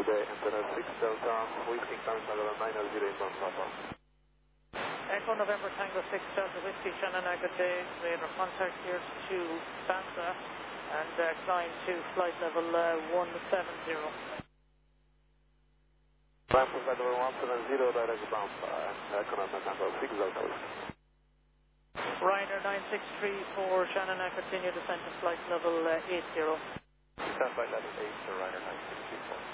antenna 6 Delta, Whiskey Tango 900 inbound Papa. Echo November Tango 6 Delta Whiskey Shannon Agate, radar contact here to Banta and climb to flight level 170. Climb to flight level 170, direct bound and Echo November Tango 6 Delta Whiskey. Ryder 9634 Shannon, continue descent to flight level 80. Stand by level 8 to Ryder 9634.